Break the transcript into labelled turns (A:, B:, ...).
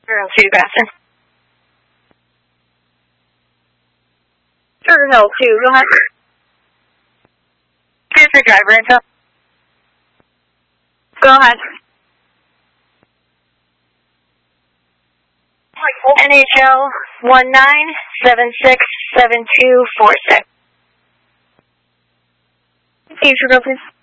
A: 02, good afternoon.
B: Turtle 2, go ahead.
A: Here's your driver info.
B: Go ahead.
A: NHL 19767246.
B: Future, go please.